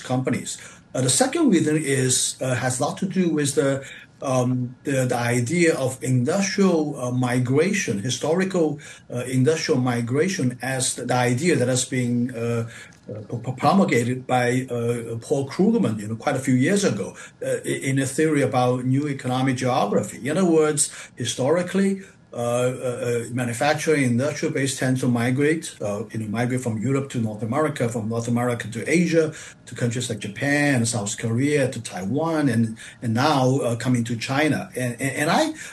companies. The second reason has a lot to do with the idea of industrial migration, historical industrial migration, as the idea that has been promulgated by Paul Krugman, quite a few years ago, in a theory about new economic geography. In other words, historically, manufacturing industrial base tends to migrate from Europe to North America, from North America to Asia, to countries like Japan, South Korea, to Taiwan, and now coming to China. And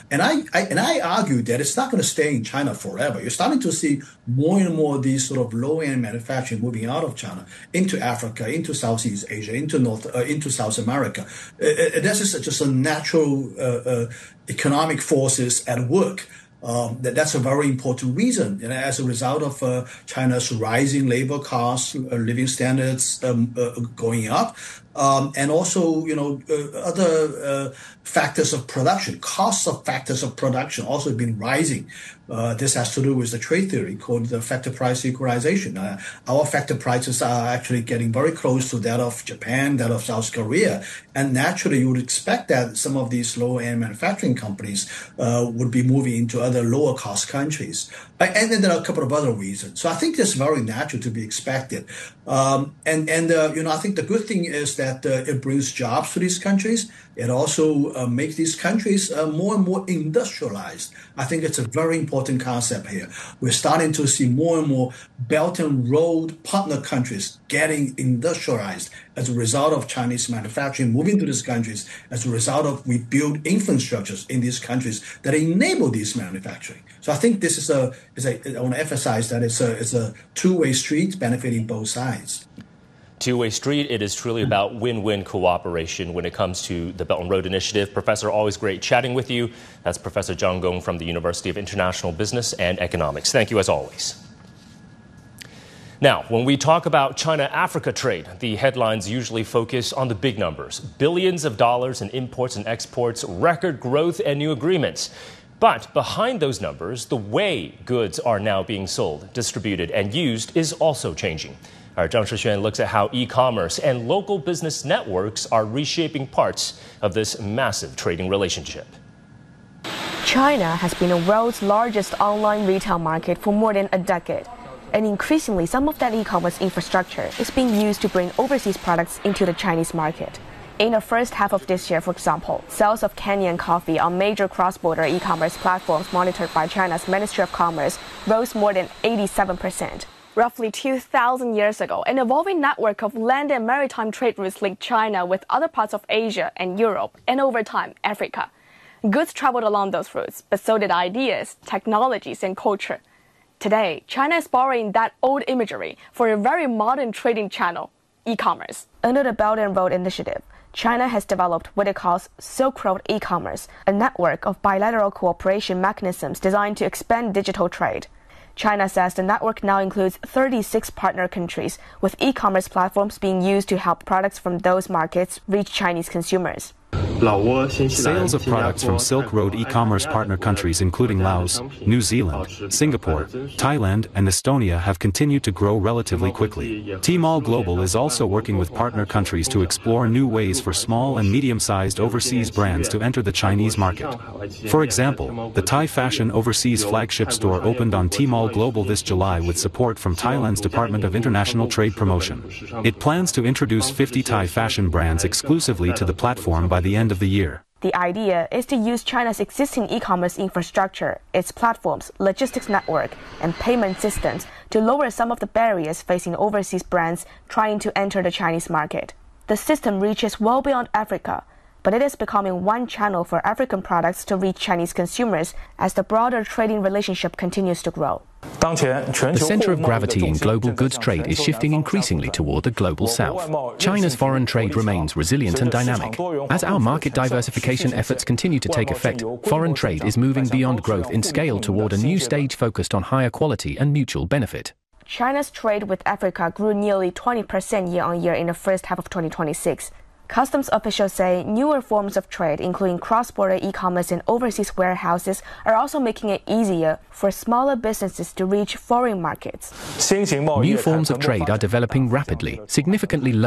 I argue that it's not going to stay in China forever. You're starting to see more and more of these sort of low-end manufacturing moving out of China into Africa, into Southeast Asia, into South America. This is just a natural economic forces at work. That's a very important reason. And as a result of China's rising labor costs, living standards going up, and also, other factors of production, costs of factors of production also have been rising. This has to do with the trade theory called the factor price equalization. Our factor prices are actually getting very close to that of Japan, that of South Korea. And naturally, you would expect that some of these low-end manufacturing companies would be moving into other lower-cost countries. And then there are a couple of other reasons. So I think that's very natural to be expected. I think the good thing is that it brings jobs to these countries. It also makes these countries more and more industrialized. I think it's a very important concept here. We're starting to see more and more Belt and Road partner countries getting industrialized as a result of Chinese manufacturing moving to these countries, as a result of we build infrastructures in these countries that enable these manufacturing. So I think this I want to emphasize that it's a two-way street benefiting both sides. Two-way street. It is truly about win-win cooperation when it comes to the Belt and Road Initiative. Professor, always great chatting with you. That's Professor Zhang Gong from the University of International Business and Economics. Thank you as always. Now, when we talk about China-Africa trade, the headlines usually focus on the big numbers. Billions of dollars in imports and exports, record growth and new agreements. But behind those numbers, the way goods are now being sold, distributed and used is also changing. Our Zhang Shixuan looks at how e-commerce and local business networks are reshaping parts of this massive trading relationship. China has been the world's largest online retail market for more than a decade. And increasingly, some of that e-commerce infrastructure is being used to bring overseas products into the Chinese market. In the first half of this year, for example, sales of Canyon coffee on major cross-border e-commerce platforms monitored by China's Ministry of Commerce rose more than 87%. Roughly 2,000 years ago, an evolving network of land and maritime trade routes linked China with other parts of Asia and Europe, and over time, Africa. Goods traveled along those routes, but so did ideas, technologies, and culture. Today, China is borrowing that old imagery for a very modern trading channel, e-commerce. Under the Belt and Road Initiative, China has developed what it calls Silk Road e-commerce, a network of bilateral cooperation mechanisms designed to expand digital trade. China says the network now includes 36 partner countries, with e-commerce platforms being used to help products from those markets reach Chinese consumers. Sales of products from Silk Road e-commerce partner countries including Laos, New Zealand, Singapore, Thailand, and Estonia have continued to grow relatively quickly. Tmall Global is also working with partner countries to explore new ways for small and medium-sized overseas brands to enter the Chinese market. For example, the Thai Fashion overseas flagship store opened on Tmall Global this July with support from Thailand's Department of International Trade Promotion. It plans to introduce 50 Thai fashion brands exclusively to the platform by the end of the year. The idea is to use China's existing e-commerce infrastructure, its platforms, logistics network, and payment systems to lower some of the barriers facing overseas brands trying to enter the Chinese market. The system reaches well beyond Africa, but it is becoming one channel for African products to reach Chinese consumers as the broader trading relationship continues to grow. The center of gravity in global goods trade is shifting increasingly toward the global south. China's foreign trade remains resilient and dynamic. As our market diversification efforts continue to take effect, foreign trade is moving beyond growth in scale toward a new stage focused on higher quality and mutual benefit. China's trade with Africa grew nearly 20% year-on-year in the first half of 2026. Customs officials say newer forms of trade, including cross-border e-commerce and overseas warehouses, are also making it easier for smaller businesses to reach foreign markets. New forms of trade are developing rapidly, significantly